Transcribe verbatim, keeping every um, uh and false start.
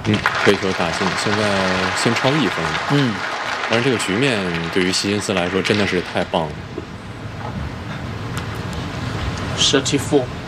嗯，被球打进，现在先超一分。 嗯， 当然这个局面对于希金斯来说真的是太棒了。 thirty-four